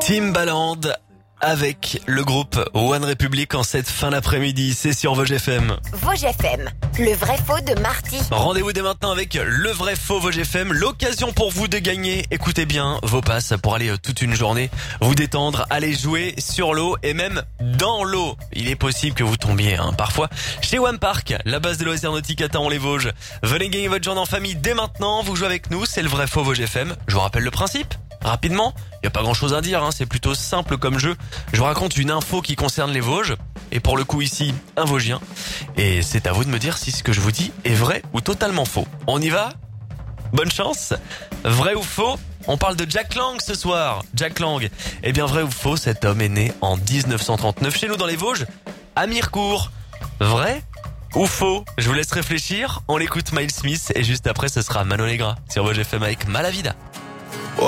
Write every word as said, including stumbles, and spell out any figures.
Timbaland avec le groupe One Republic en cette fin d'après-midi. C'est sur Vosges F M. Vosges F M, le vrai faux de Marty. Rendez-vous dès maintenant avec le vrai faux Vosges F M. L'occasion pour vous de gagner, écoutez bien, vos passes pour aller toute une journée vous détendre, aller jouer sur l'eau et même dans l'eau. Il est possible que vous tombiez hein, parfois chez One Park, la base de loisirs nautiques à Taon-les-Vosges. Venez gagner votre journée en famille dès maintenant. Vous jouez avec nous, c'est le vrai faux Vosges F M. Je vous rappelle le principe. Rapidement, il n'y a pas grand chose à dire, hein, c'est plutôt simple comme jeu. Je vous raconte une info qui concerne les Vosges, et pour le coup ici, un Vosgien. Et c'est à vous de me dire si ce que je vous dis est vrai ou totalement faux. On y va ? Bonne chance. Vrai ou faux ? On parle de Jack Lang ce soir. Jack Lang. Eh bien vrai ou faux, cet homme est né en dix-neuf cent trente-neuf chez nous dans les Vosges, à Mirecourt. Vrai ou faux ? Je vous laisse réfléchir. On l'écoute Miles Smith et juste après ce sera Manon Negra sur Vosges F M avec Malavida.